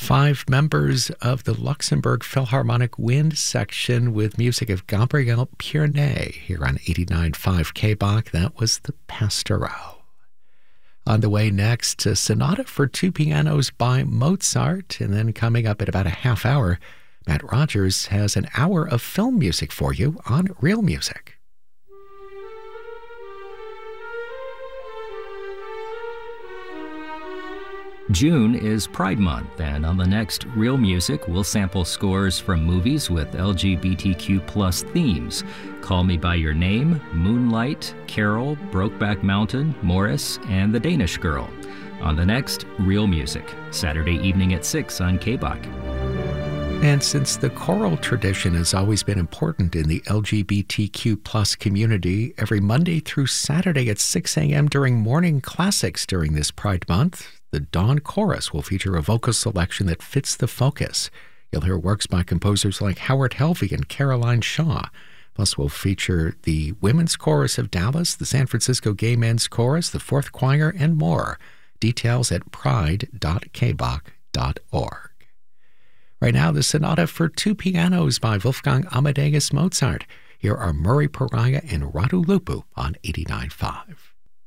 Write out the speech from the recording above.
5 members of the Luxembourg Philharmonic Wind Section with music of Gabriel Pierné here on 89.5 KBach. That was the Pastoral. On the way next, a sonata for 2 pianos by Mozart, and then coming up at about a half hour, Matt Rogers has an hour of film music for you on Real Music. June is Pride Month, and on the next Real Music, we'll sample scores from movies with LGBTQ+ themes. Call Me By Your Name, Moonlight, Carol, Brokeback Mountain, Morris, and The Danish Girl. On the next Real Music, Saturday evening at 6 on KBach. And since the choral tradition has always been important in the LGBTQ+ community, every Monday through Saturday at 6 a.m. during Morning Classics during this Pride Month, the Dawn Chorus will feature a vocal selection that fits the focus. You'll hear works by composers like Howard Helvey and Caroline Shaw. Plus, we'll feature the Women's Chorus of Dallas, the San Francisco Gay Men's Chorus, the Fourth Choir, and more. Details at pride.kbach.org. Right now, the Sonata for 2 pianos by Wolfgang Amadeus Mozart. Here are Murray Pariah and Radu Lupu on 89.5.